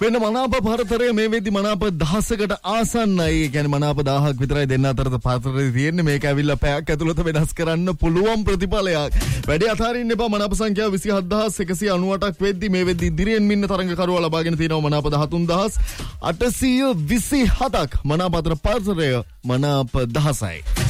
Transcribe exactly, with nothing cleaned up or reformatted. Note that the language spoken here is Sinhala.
මෙන්න මනාප පරතරය මේ වෙද්දි මනාප දහසකට ආසන්නයි. ඒ කියන්නේ මනාප දහයක් විතරයි දෙන්න අතරත පරතරය තියෙන්නේ. මේක ඇවිල්ලා පැයක් ඇතුළත වෙනස් කරන්න පුළුවන් ප්‍රතිඵලයක්. වැඩි අතාරින්න එපා. මනාප සංඛ්‍යාව විසිහත් දහස් එකසිය අනූඅටක් වෙද්දි මේ වෙද්දි ඉදිරියෙන් ඉන්න තරඟකරුවා ලබාගෙන තියෙනවා මනාප දහතුන් දහස් අටසිය විසිහතක්. මනාප අතර පරතරය මනාප දහසයි.